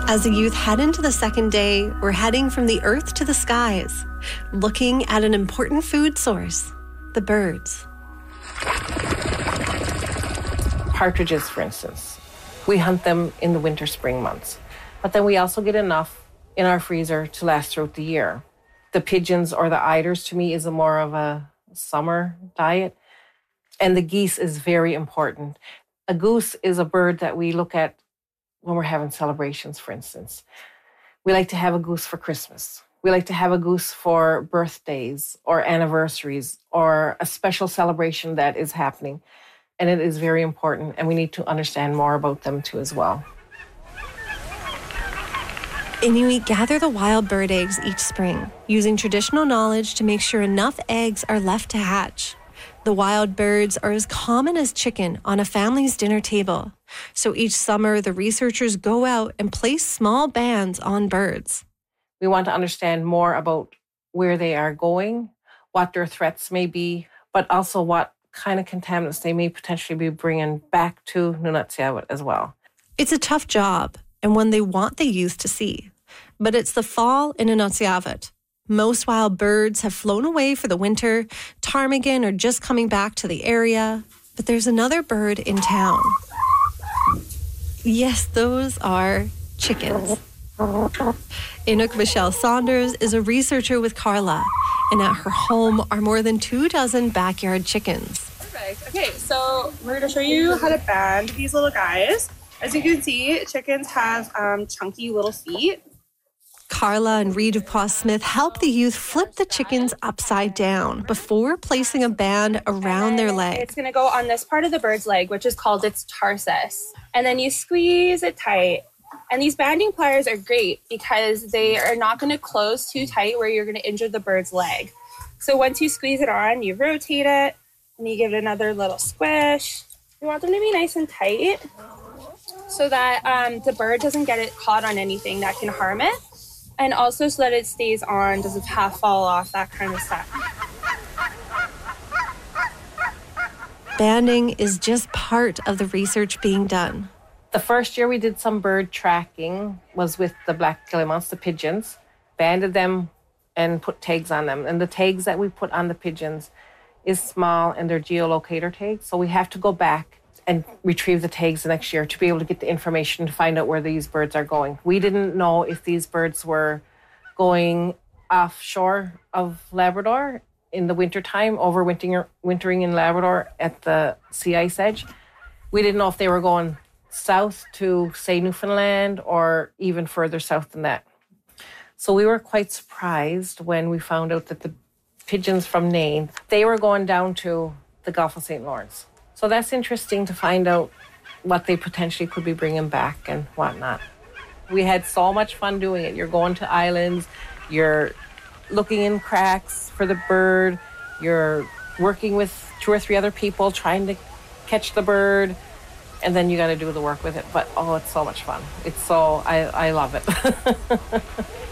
As the youth head into the second day, we're heading from the earth to the skies, looking at an important food source, the birds. Partridges, for instance. We hunt them in the winter, spring months. But then we also get enough in our freezer to last throughout the year. The pigeons or the eiders, to me, is more of a summer diet. And the geese is very important. A goose is a bird that we look at when we're having celebrations, for instance. We like to have a goose for Christmas. We like to have a goose for birthdays or anniversaries or a special celebration that is happening. And it is very important, and we need to understand more about them too as well. Inuit gather the wild bird eggs each spring, using traditional knowledge to make sure enough eggs are left to hatch. The wild birds are as common as chicken on a family's dinner table. So each summer, the researchers go out and place small bands on birds. We want to understand more about where they are going, what their threats may be, but also what kind of contaminants they may potentially be bringing back to Nunatsiavut as well. It's a tough job and one they want the youth to see. But it's the fall in Nunatsiavut. Most wild birds have flown away for the winter. Ptarmigan are just coming back to the area. But there's another bird in town. Yes, those are chickens. Inuk Michelle Saunders is a researcher with Carla, and at her home are more than 24 backyard chickens. Perfect. Okay, so we're going to show you how to band these little guys. As you can see, chickens have chunky little feet. Carla and Reed Dupois-Smith help the youth flip the chickens upside down before placing a band around their leg. It's going to go on this part of the bird's leg, which is called its tarsus. And then you squeeze it tight. And these banding pliers are great because they are not going to close too tight where you're going to injure the bird's leg. So once you squeeze it on, you rotate it and you give it another little squish. You want them to be nice and tight so that the bird doesn't get it caught on anything that can harm it. And also so that it stays on, doesn't half fall off, that kind of stuff. Banding is just part of the research being done. The first year we did some bird tracking was with the black guillemots, the pigeons, banded them and put tags on them. And the tags that we put on the pigeons is small and they're geolocator tags. So we have to go back and retrieve the tags the next year to be able to get the information to find out where these birds are going. We didn't know if these birds were going offshore of Labrador in the wintertime, wintering in Labrador at the sea ice edge. We didn't know if they were going south to, say, Newfoundland or even further south than that. So we were quite surprised when we found out that the pigeons from Nain, they were going down to the Gulf of St. Lawrence. So that's interesting to find out what they potentially could be bringing back and whatnot. We had so much fun doing it. You're going to islands, you're looking in cracks for the bird, you're working with 2 or 3 other people trying to catch the bird, and then you got to do the work with it. But, oh, it's so much fun. I love it.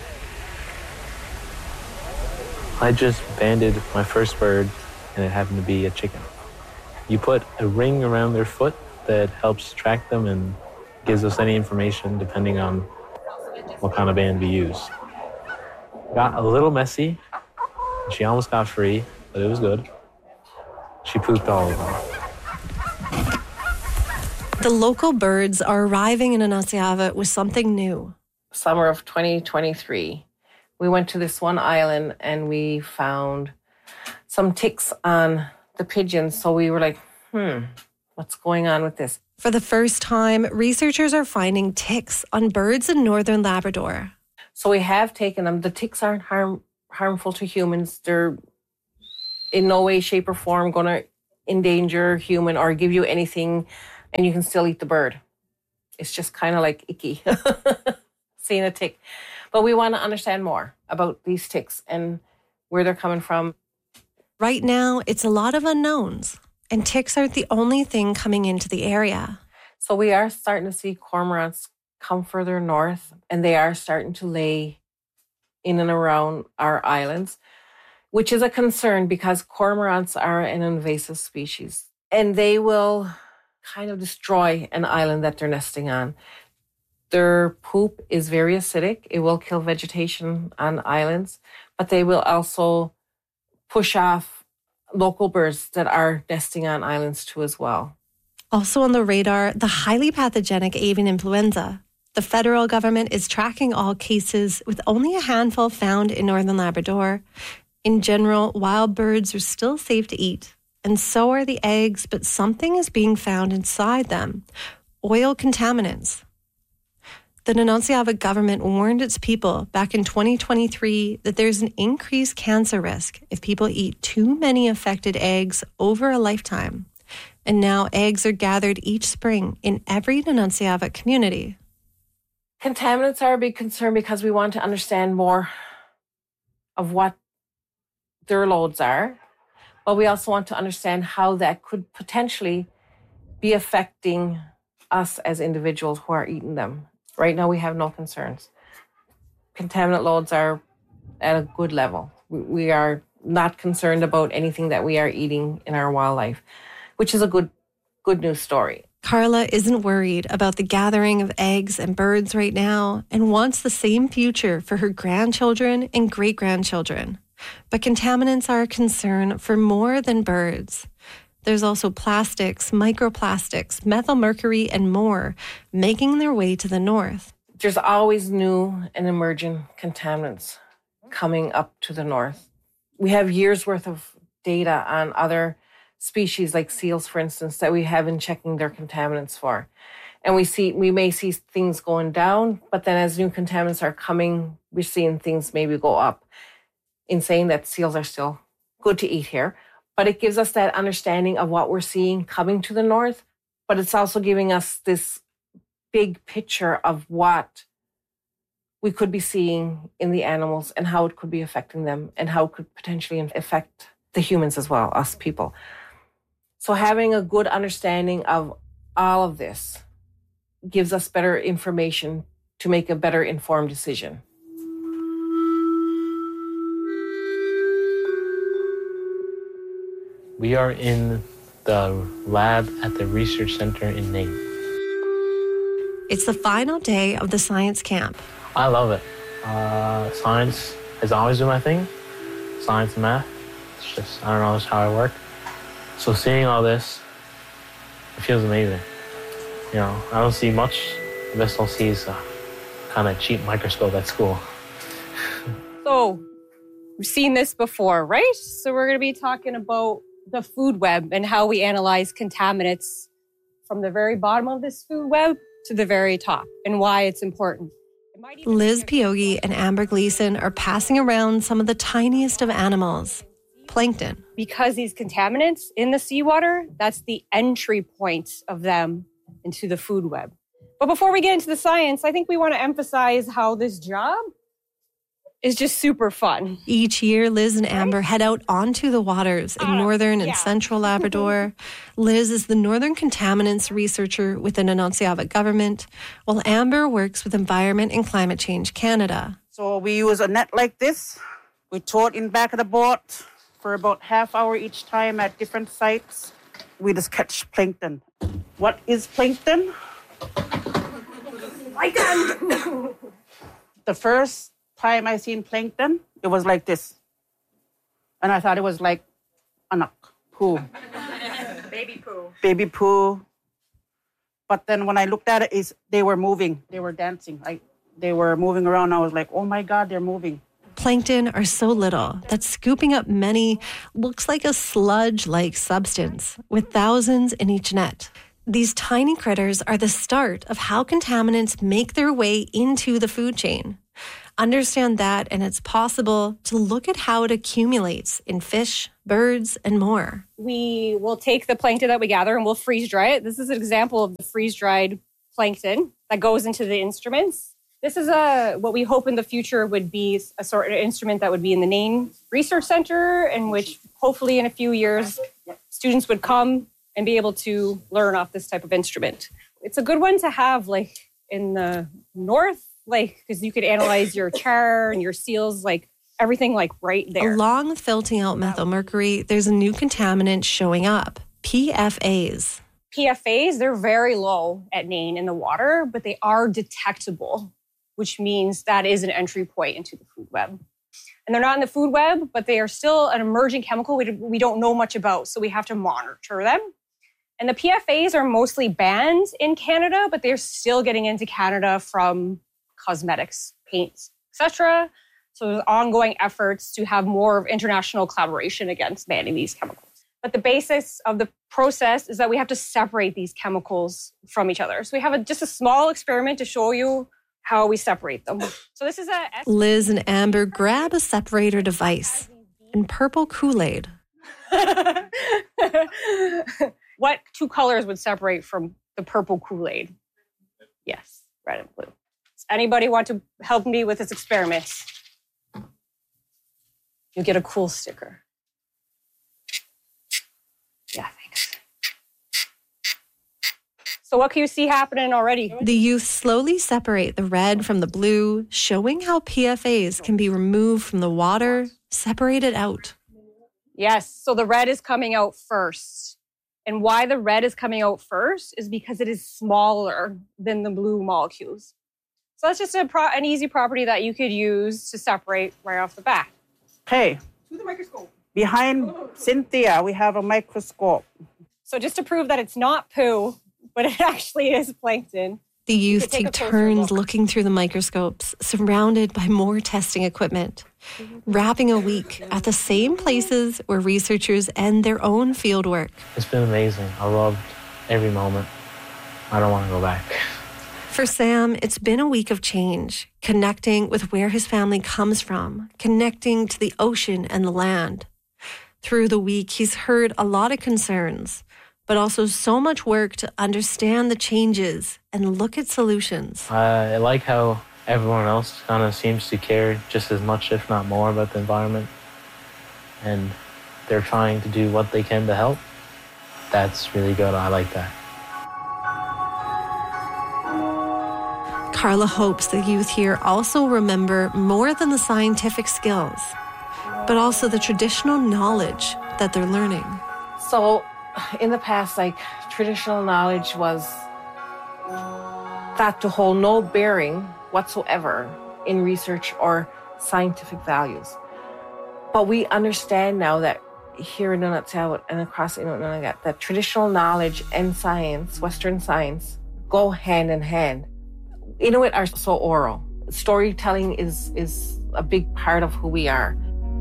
I just banded my first bird, and it happened to be a chicken. You put a ring around their foot that helps track them and gives us any information depending on what kind of band we use. Got a little messy. She almost got free, but it was good. She pooped all of them. The local birds are arriving in Nunatsiavut with something new. Summer of 2023, we went to this one island and we found some ticks on the pigeons. So we were like, what's going on with this? For the first time, researchers are finding ticks on birds in northern Labrador. So we have taken them. The ticks aren't harmful to humans. They're in no way, shape, or form going to endanger a human or give you anything, and you can still eat the bird. It's just kind of like icky seeing a tick. But we want to understand more about these ticks and where they're coming from. Right now, it's a lot of unknowns, and ticks aren't the only thing coming into the area. So we are starting to see cormorants come further north, and they are starting to lay in and around our islands, which is a concern because cormorants are an invasive species, and they will kind of destroy an island that they're nesting on. Their poop is very acidic. It will kill vegetation on islands, but they will also push off local birds that are nesting on islands too as well. Also on the radar, the highly pathogenic avian influenza. The federal government is tracking all cases, with only a handful found in northern Labrador. In general, wild birds are still safe to eat, and so are the eggs, but something is being found inside them: oil contaminants. The Nanatsiavut government warned its people back in 2023 that there's an increased cancer risk if people eat too many affected eggs over a lifetime. And now eggs are gathered each spring in every Nanatsiavut community. Contaminants are a big concern because we want to understand more of what their loads are, but we also want to understand how that could potentially be affecting us as individuals who are eating them. Right now, we have no concerns. Contaminant loads are at a good level. We are not concerned about anything that we are eating in our wildlife, which is a good news story. Carla isn't worried about the gathering of eggs and birds right now and wants the same future for her grandchildren and great-grandchildren. But contaminants are a concern for more than birds. There's also plastics, microplastics, methylmercury, and more making their way to the north. There's always new and emerging contaminants coming up to the north. We have years' worth of data on other species like seals, for instance, that we have been checking their contaminants for. And we may see things going down, but then as new contaminants are coming, we're seeing things maybe go up. In saying that seals are still good to eat here, but it gives us that understanding of what we're seeing coming to the north, but it's also giving us this big picture of what we could be seeing in the animals and how it could be affecting them and how it could potentially affect the humans as well, us people. So having a good understanding of all of this gives us better information to make a better informed decision. We are in the lab at the research center in Nain. It's the final day of the science camp. I love it. Science has always been my thing. Science and math. It's just, I don't know, that's how I work. So seeing all this, it feels amazing. You know, I don't see much. The best I'll see is a kind of cheap microscope at school. So we've seen this before, right? So we're going to be talking about the food web and how we analyze contaminants from the very bottom of this food web to the very top and why it's important. Liz Piogi and Amber Gleason are passing around some of the tiniest of animals, plankton. Because these contaminants in the seawater, that's the entry point of them into the food web. But before we get into the science, I think we want to emphasize how this job is just super fun. Each year, Liz and Amber head out onto the waters in northern and central Labrador. Liz is the northern contaminants researcher with the Nanatsiavut government, while Amber works with Environment and Climate Change Canada. So we use a net like this. We tow it in back of the boat for about half hour each time at different sites. We just catch plankton. What is plankton? Plankton! The first time I seen plankton, it was like this. And I thought it was like anak, poo. Baby poo. Baby poo. But then when I looked at it, they were moving. They were dancing. They were moving around. I was like, oh my God, they're moving. Plankton are so little that scooping up many looks like a sludge-like substance, with thousands in each net. These tiny critters are the start of how contaminants make their way into the food chain. Understand that, and it's possible to look at how it accumulates in fish, birds, and more. We will take the plankton that we gather and we'll freeze dry it. This is an example of the freeze-dried plankton that goes into the instruments. This is what we hope in the future would be a sort of instrument that would be in the Nain Research Center, in which hopefully in a few years, students would come and be able to learn off this type of instrument. It's a good one to have like in the north, like, because you could analyze your char and your seals, like everything like right there. Along with filtering out methylmercury, there's a new contaminant showing up, PFAs. PFAs, they're very low at Nain in the water, but they are detectable, which means that is an entry point into the food web. And they're not in the food web, but they are still an emerging chemical we don't know much about, so we have to monitor them. And the PFAs are mostly banned in Canada, but they're still getting into Canada from cosmetics, paints, etc. So there's ongoing efforts to have more of international collaboration against banning these chemicals. But the basis of the process is that we have to separate these chemicals from each other. So we have just a small experiment to show you how we separate them. So this is Liz and Amber grab a separator device and purple Kool-Aid. What two colors would separate from the purple Kool-Aid? Yes, red and blue. Does anybody want to help me with this experiment? You get a cool sticker. Yeah, thanks. So what can you see happening already? The youth slowly separate the red from the blue, showing how PFAs can be removed from the water, separated out. Yes, so the red is coming out first. And why the red is coming out first is because it is smaller than the blue molecules. So that's just an easy property that you could use to separate right off the bat. Okay. To the microscope. Behind Cynthia, we have a microscope. So just to prove that it's not poo, but it actually is plankton. The youth take turns looking through the microscopes, surrounded by more testing equipment, wrapping a week at the same places where researchers end their own fieldwork. It's been amazing. I loved every moment. I don't want to go back. For Sam, it's been a week of change, connecting with where his family comes from, connecting to the ocean and the land. Through the week, he's heard a lot of concerns, but also so much work to understand the changes and look at solutions. I like how everyone else kind of seems to care just as much, if not more, about the environment. And they're trying to do what they can to help. That's really good. I like that. Carla hopes the youth here also remember more than the scientific skills, but also the traditional knowledge that they're learning. So in the past, traditional knowledge was thought to hold no bearing whatsoever in research or scientific values. But we understand now that here in Nunatsiavut and across Inuit that traditional knowledge and science, Western science, go hand in hand. Inuit are so oral. Storytelling is a big part of who we are.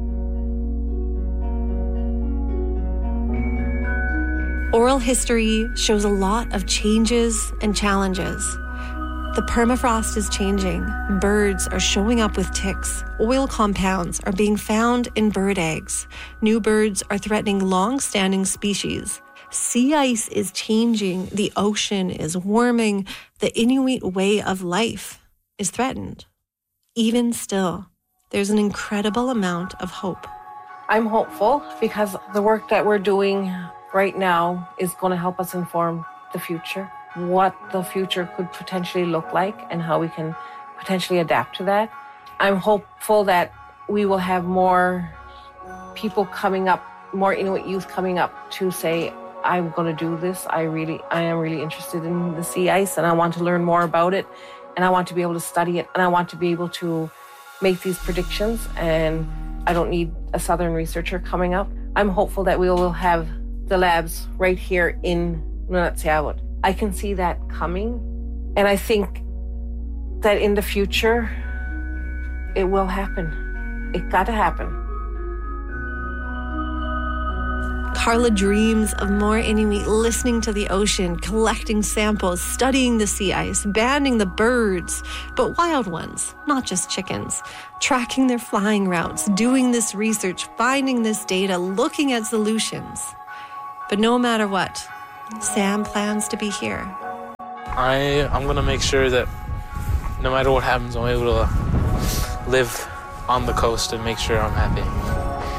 Oral history shows a lot of changes and challenges. The permafrost is changing. Birds are showing up with ticks. Oil compounds are being found in bird eggs. New birds are threatening long-standing species. Sea ice is changing. The ocean is warming. The Inuit way of life is threatened. Even still, there's an incredible amount of hope. I'm hopeful because the work that we're doing right now is going to help us inform the future, what the future could potentially look like and how we can potentially adapt to that. I'm hopeful that we will have more people coming up, more Inuit youth coming up to say, I'm going to do this. I am really interested in the sea ice and I want to learn more about it and I want to be able to study it and I want to be able to make these predictions and I don't need a Southern researcher coming up. I'm hopeful that we will have the labs right here in Nunatsiavut. I can see that coming and I think that in the future it will happen. It got to happen. Carla dreams of more Inuit listening to the ocean, collecting samples, studying the sea ice, banding the birds, but wild ones, not just chickens, tracking their flying routes, doing this research, finding this data, looking at solutions. But no matter what, Sam plans to be here. I'm going to make sure that no matter what happens, I'm able to live on the coast and make sure I'm happy.